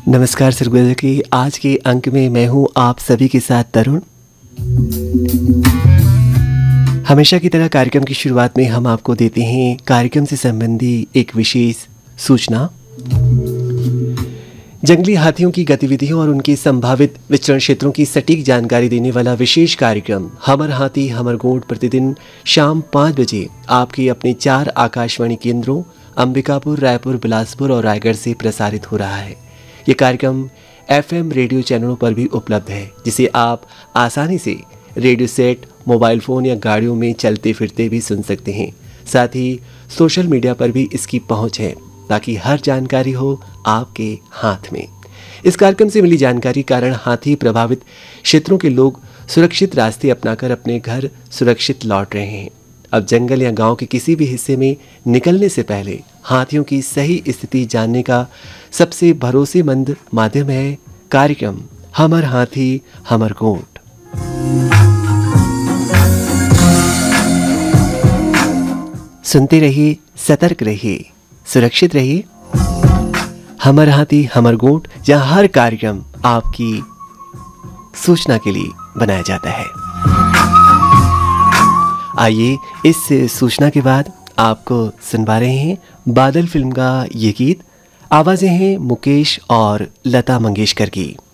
नमस्कार सरगुजा की आज के अंक में मैं हूं आप सभी के साथ तरुण। हमेशा की तरह कार्यक्रम की शुरुआत में हम आपको देते हैं कार्यक्रम से संबंधी एक विशेष सूचना। जंगली हाथियों की गतिविधियों और उनके संभावित विचरण क्षेत्रों की सटीक जानकारी देने वाला विशेष कार्यक्रम हमर हाथी हमर गोठ प्रतिदिन शाम 5 बजे आपके अपने 4 आकाशवाणी केंद्रों अंबिकापुर, रायपुर, बिलासपुर और रायगढ़ से प्रसारित हो रहा है। ये कार्यक्रम FM रेडियो चैनलों पर भी उपलब्ध है, जिसे आप आसानी से रेडियो सेट, मोबाइल फ़ोन या गाड़ियों में चलते फिरते भी सुन सकते हैं। साथ ही सोशल मीडिया पर भी इसकी पहुंच है, ताकि हर जानकारी हो आपके हाथ में। इस कार्यक्रम से मिली जानकारी कारण हाथी प्रभावित क्षेत्रों के लोग सुरक्षित रास्ते अपनाकर अपने घर सुरक्षित लौट रहे हैं। अब जंगल या गांव के किसी भी हिस्से में निकलने से पहले हाथियों की सही स्थिति जानने का सबसे भरोसेमंद माध्यम है कार्यक्रम हमर हाथी हमर गोठ। सुनते रहिए, सतर्क रहिए, सुरक्षित रहिए। हमर हाथी हमर गोठ, जहां हर कार्यक्रम आपकी सूचना के लिए बनाया जाता है। आइए इस सूचना के बाद आपको सुनवा रहे हैं बादल फिल्म का ये गीत। आवाजें हैं मुकेश और लता मंगेशकर की।